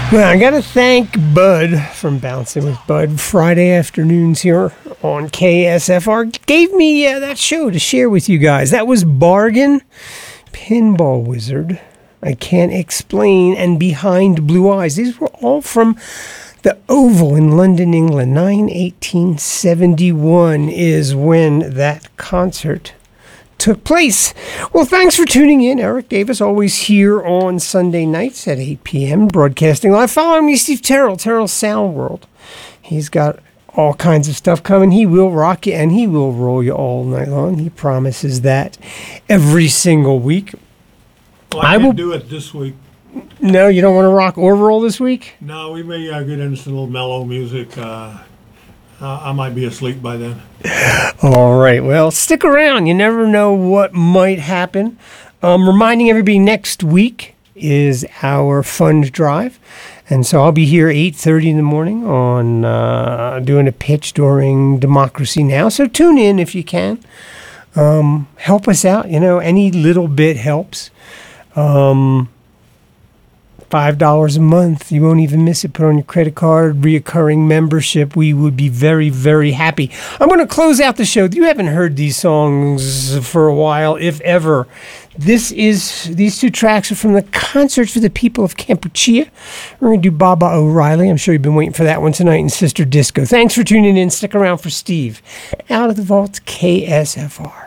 Well, I got to thank Bud from Bouncing with Bud. Friday afternoons here on KSFR gave me that show to share with you guys. That was Bargain, Pinball Wizard, I Can't Explain, and Behind Blue Eyes. These were all from the Oval in London, England. 1871 is when that concert took place. Well, thanks for tuning in. Eric Davis, always here on Sunday nights at 8 p.m., broadcasting live. Follow me, Steve Terrell, Terrell Sound World. He's got all kinds of stuff coming. He will rock you, and he will roll you all night long. He promises that every single week. Well, I will do it this week. No, you don't want to rock or roll this week? No, we may get into some little mellow music. I might be asleep by then. All right. Well, stick around. You never know what might happen. Reminding everybody next week is our fund drive. And so I'll be here 8:30 in the morning on doing a pitch during Democracy Now! So tune in if you can. Help us out. You know, any little bit helps. $5 a month. You won't even miss it. Put on your credit card, reoccurring membership. We would be very, very happy. I'm going to close out the show. You haven't heard these songs for a while, if ever. These two tracks are from the Concert for the People of Kampuchea. We're going to do Baba O'Reilly. I'm sure you've been waiting for that one tonight, and Sister Disco. Thanks for tuning in. Stick around for Steve. Out of the Vault, KSFR.